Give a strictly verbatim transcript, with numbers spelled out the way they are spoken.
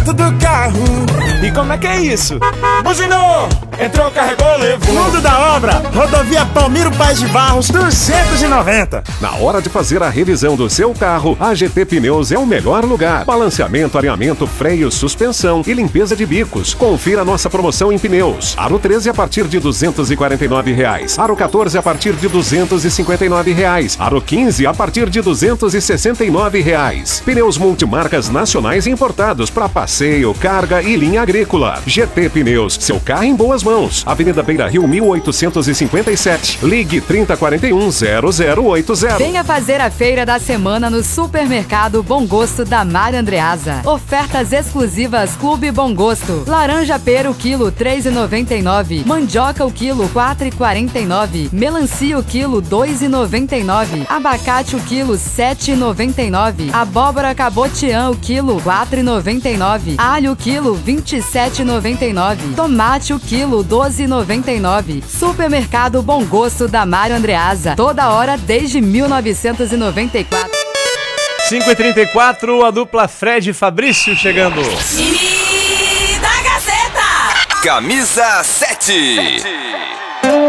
dentro do carro. E como é que é isso? Buzinou, entrou, carregou, levou. Mundo da obra, rodovia Palmiro Paes de Barros, duzentos e noventa. Na hora de fazer a revisão do seu carro, a G T Pneus é o melhor lugar. Balanceamento, alinhamento, freio, suspensão e limpeza de bicos. Confira nossa promoção em pneus. Aro treze a partir de duzentos e quarenta e nove reais. Aro quatorze a partir de duzentos e cinquenta e nove reais. Aro quinze a partir de duzentos e sessenta e nove reais. Pneus multimarcas nacionais importados para passeio, carga e linha agrícola. G T Pneus, seu carro em boas mãos. Avenida Beira Rio mil oitocentos e cinquenta e sete. Ligue trinta quarenta e um zero zero oito zero. Venha fazer a feira da semana no Supermercado Bom Gosto da Mário Andreasa. Ofertas exclusivas Clube Bom Gosto. Laranja pera o quilo três reais e noventa e nove centavos. Mandioca o quilo quatro reais e quarenta e nove centavos. Melancia o quilo dois reais e noventa e nove centavos. Abacate o quilo sete reais e noventa e nove centavos. Abóbora cabotiã o quilo quatro reais e noventa e nove centavos. Alho o quilo vinte e sete reais e noventa e nove centavos. Tomate o quilo doze reais e noventa e nove centavos. Supermercado Bom Gosto da Mário Andreasa. Toda hora desde mil novecentos e noventa e quatro. cinco e trinta e quatro, a dupla Fred e Fabrício chegando. Time da Gazeta. Camisa sete.